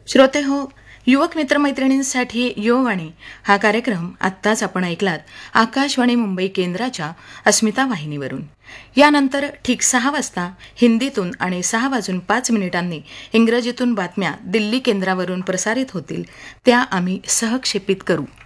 श्रोते हो, युवक मित्रमैत्रिणींसाठी युववाणी हा कार्यक्रम आत्ताच आपण ऐकलात आकाशवाणी मुंबई केंद्राच्या अस्मिता वाहिनीवरून. यानंतर ठीक 6 वाजता हिंदीतून आणि 6:05 इंग्रजीतून बातम्या दिल्ली केंद्रावरून प्रसारित होतील, त्या आम्ही सहक्षेपित करू.